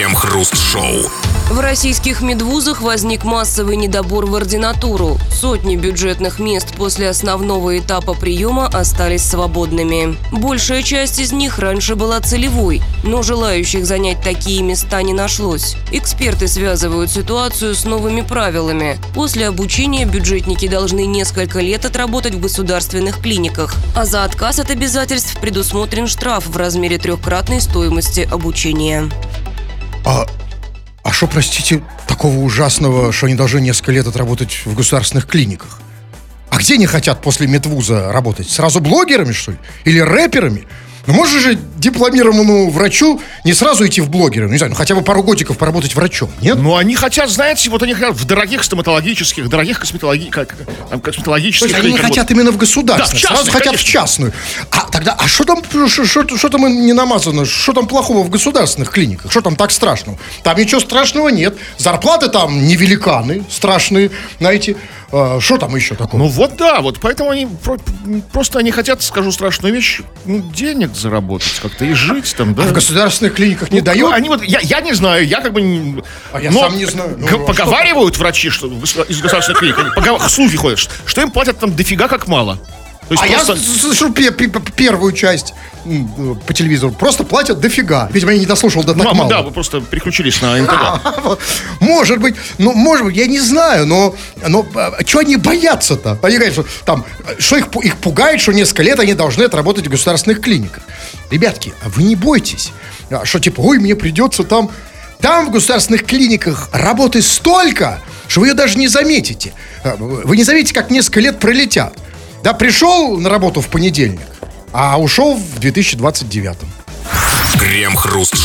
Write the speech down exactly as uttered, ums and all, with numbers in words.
Крем-хруст-шоу. В российских медвузах возник массовый недобор в ординатуру. Сотни бюджетных мест после основного этапа приема остались свободными. Большая часть из них раньше была целевой, но желающих занять такие места не нашлось. Эксперты связывают ситуацию с новыми правилами. После обучения бюджетники должны несколько лет отработать в государственных клиниках, а за отказ от обязательств предусмотрен штраф в размере трехкратной стоимости обучения. А А что, простите, такого ужасного, что они должны несколько лет отработать в государственных клиниках? А где они хотят после медвуза работать? Сразу блогерами, что ли? Или рэперами? Ну, можно же дипломированному врачу не сразу идти в блогеры, ну, не знаю, ну, хотя бы пару годиков поработать врачом, нет? Ну, они хотят, знаете, вот они хотят в дорогих стоматологических, дорогих косметологи... как, там, косметологических... То есть они не хотят именно в государственных, да, в частных, сразу хотят конечно. в частную. А тогда, а что там, что там не намазано, что там плохого в государственных клиниках? Что там так страшного? Там ничего страшного нет. Зарплаты там не великаны, страшные, знаете. Что там еще такого? Ну вот да, вот поэтому они про- просто они хотят, скажу страшную вещь, ну, денег заработать как-то и жить там, да. А в государственных клиниках не Ну, дают? Они вот, я, я не знаю, я как бы не... А я но сам не знаю. Ну, г- а поговаривают врачи, что из государственных клиник, они погов- слухи ходят, что им платят там дофига как мало. То есть А просто... я слышу пе- пе- первую часть м, по телевизору. Просто платят дофига. Видимо, я не дослушал до так Ну, мало. да, вы просто переключились на эн тэ вэ. Может быть, ну, может быть, я не знаю, но, но что они боятся-то? Они говорят, что там, что их, пу- их пугает, что несколько лет они должны отработать в государственных клиниках. Ребятки, а вы не бойтесь, а, что типа, ой, мне придется там... Там в государственных клиниках работы столько, что вы ее даже не заметите. А, Вы не заметите, как несколько лет пролетят. Да, пришел на работу в понедельник, а ушел в две тысячи двадцать девятом. Крем-хруст